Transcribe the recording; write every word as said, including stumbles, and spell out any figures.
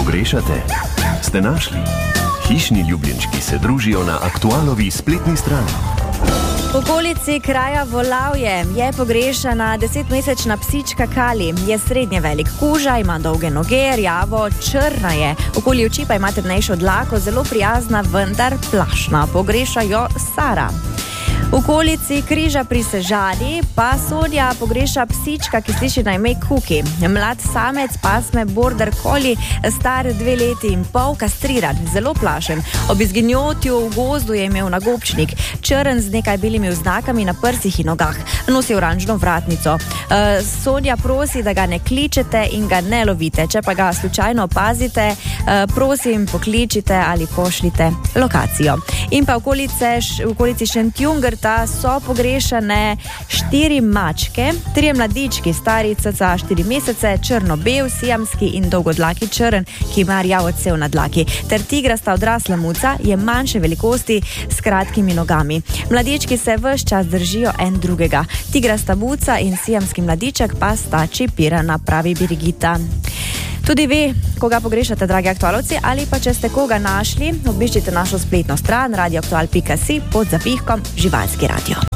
Pogrešate? Ste našli? Hišni ljubljenčki se družijo na Aktualovi spletni strani. V okolici kraja Volavje je pogrešana desetmesečna psička Kali. Je srednje velik kuža, ima dolge noge, rjavo, črna je. Okoli oči pa ima temnejšo dlako, zelo prijazna, vendar plašna. Pogreša jo Sara. V okolici Križa pri Sežani pa Sonja pogreša psička, ki sliši na ime Kuki. Mlad samec pasme border collie, star dve leti in pol, kastriran, zelo plašen. Ob izginotju v gozdu je imel nagobčnik, črn z nekaj belimi oznakami na prsih in nogah. Nosi oranžno vratnico. Uh, Sonja prosi, da ga ne kličete in ga ne lovite. Če pa ga slučajno opazite, uh, prosim, pokličite ali pošljite lokacijo. In pa okolice, v okolici Šentjungrta so pogrešane štiri mačke, trije mladički, stari cca štiri mesece, črno-bel, siamski in dolgodlaki črn, ki ima rjav odsev na dlaki. Ter tigrasta odrasla muca je manjše velikosti s kratkimi nogami. Mladički se ves čas držijo en drugega. Tigrasta muca in siamski mladiček pa sta čipirana, pravi Birgita. Tudi vi, koga pogrešate, dragi aktualovci, ali pa če ste koga našli, obiščite našo spletno stran radio aktual pika si pod zapihkom Živalski radio.